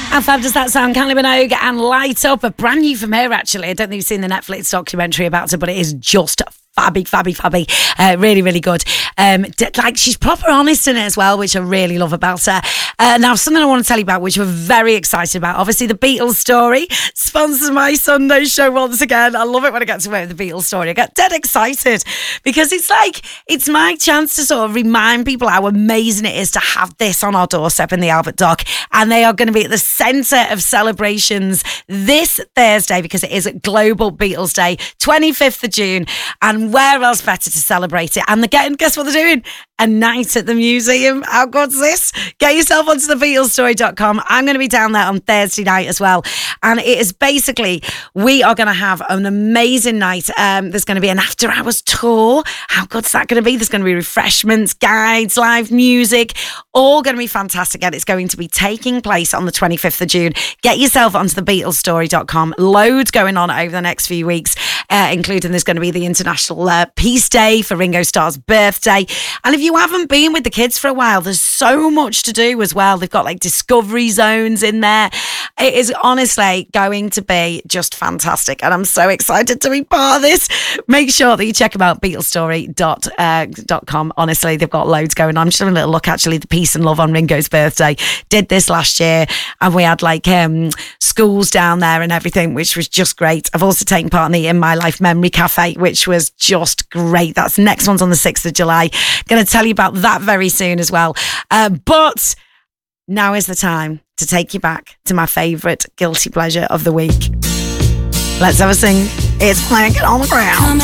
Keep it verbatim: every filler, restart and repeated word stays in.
How fab does that sound? Kylie Minogue and Light Up, a brand new from her, actually. I don't think you've seen the Netflix documentary about her, but it is just fabby, fabby, fabby. Uh, really, really good. Um, d- like, she's proper honest in it as well, which I really love about her. Uh, now, something I want to tell you about, which we're very excited about. Obviously, the Beatles Story sponsors my Sunday show once again. I love it when I get to work with the Beatles Story. I get dead excited because it's like, it's my chance to sort of remind people how amazing it is to have this on our doorstep in the Albert Dock. And they are going to be at the centre of celebrations this Thursday because it is Global Beatles Day, twenty-fifth of June. And where else better to celebrate it? And again, guess what they're doing? A night at the museum. How good's this? Get yourself onto the beatles story dot com. I'm going to be down there on Thursday night as well. And it is basically, we are going to have an amazing night. Um, there's going to be an after hours tour. How good's that going to be? There's going to be refreshments, guides, live music, all going to be fantastic. And it's going to be taking place on the twenty-fifth of June. Get yourself onto the beatles story dot com. Loads going on over the next few weeks, uh, including there's going to be the International uh, Peace Day for Ringo Starr's birthday. And if you haven't been with the kids for a while, there's so much to do as well. They've got like discovery zones in there. It is honestly going to be just fantastic. And I'm so excited to be part of this. Make sure that you check them out, beatles story dot com. Honestly, they've got loads going on. I'm just having a little look, actually, the Peace and Love on Ringo's birthday. Did this last year. And we had like um, schools down there and everything, which was just great. I've also taken part in the In My Life Memory Cafe, which was just great. That's the next one's on the sixth of July. Going to tell you about that very soon as well. Uh, but now is the time to take you back to my favourite guilty pleasure of the week. Let's have a sing. It's Plank on the Ground.